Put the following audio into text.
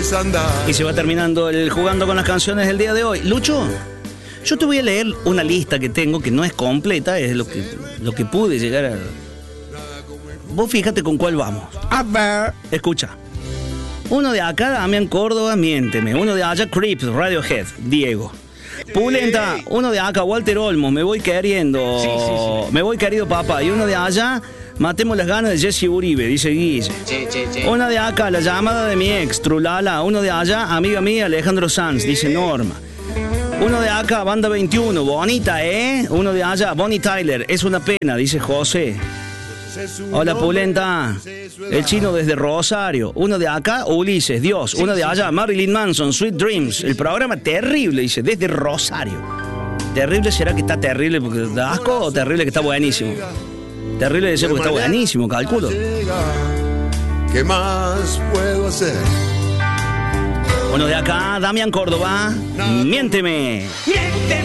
desandar. Y se va terminando el jugando con las canciones del día de hoy. Lucho, yo te voy a leer una lista que tengo que no es completa, es lo que pude llegar a... Vos fíjate con cuál vamos. A ver. Escucha. Uno de acá, Damián Córdoba, Miénteme. Uno de allá, Creeps, Radiohead, Diego. Pulenta, uno de acá, Walter Olmos, Me voy queriendo. Sí. Me voy querido papá. Y uno de allá, Matemos las ganas de Jesse Uribe, dice Guille. Una de acá, La llamada de mi ex, Trulala. Uno de allá, amiga mía, Alejandro Sanz, dice Norma. Uno de acá, Banda 21, bonita, ¿eh? Uno de allá, Bonnie Tyler, Es una pena, dice José. Hola, Pulenta. El chino desde Rosario. Uno de acá, Ulises, Dios. Uno de allá, Marilyn Manson, Sweet Dreams. El programa terrible, dice, desde Rosario. ¿Terrible será que está terrible porque da asco o terrible que está buenísimo? Terrible debe ser porque está buenísimo, calculo. ¿Qué más puedo hacer? Uno de acá, Damián Córdoba, Miénteme.